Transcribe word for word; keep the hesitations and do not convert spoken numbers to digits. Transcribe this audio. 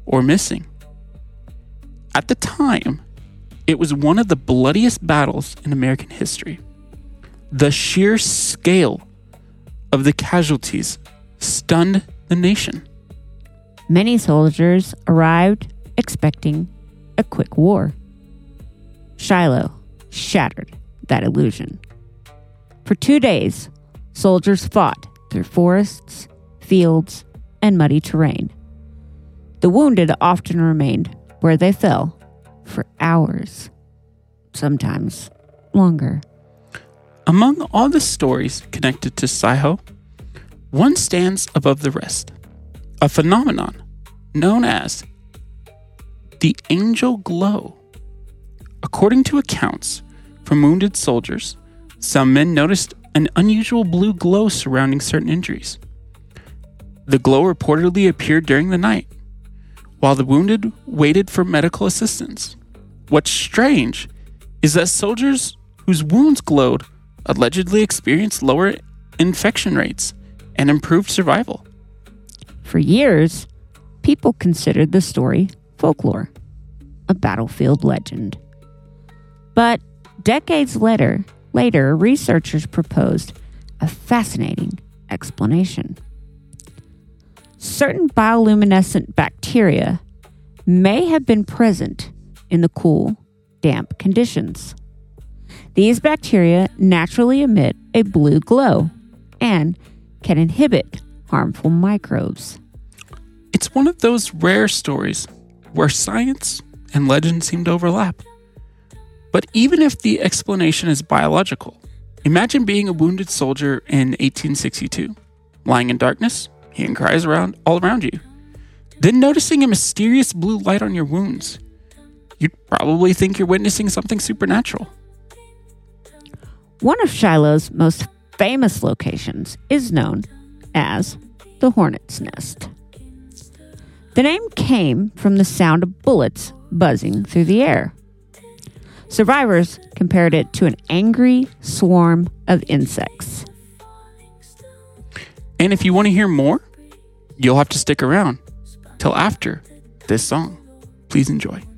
or missing. At the time, it was one of the bloodiest battles in American history. The sheer scale of the casualties stunned the nation. Many soldiers arrived expecting a quick war. Shiloh shattered that illusion. For two days, soldiers fought through forests, fields, and muddy terrain. The wounded often remained where they fell for hours, sometimes longer. Among all the stories connected to Shiloh, one stands above the rest. A phenomenon known as the angel glow. According to accounts from wounded soldiers, some men noticed an unusual blue glow surrounding certain injuries. The glow reportedly appeared during the night, while the wounded waited for medical assistance. What's strange is that soldiers whose wounds glowed allegedly experienced lower infection rates and improved survival. For years, people considered the story folklore, a battlefield legend. But decades later, later, researchers proposed a fascinating explanation. Certain bioluminescent bacteria may have been present in the cool, damp conditions. These bacteria naturally emit a blue glow and can inhibit harmful microbes. It's one of those rare stories where science and legend seem to overlap. But even if the explanation is biological, imagine being a wounded soldier in eighteen sixty-two, lying in darkness, hearing cries around all around you, then noticing a mysterious blue light on your wounds. You'd probably think you're witnessing something supernatural. One of Shiloh's most famous locations is known as the Hornet's Nest. The name came from the sound of bullets buzzing through the air. Survivors compared it to an angry swarm of insects. And if you want to hear more, you'll have to stick around till after this song. Please enjoy.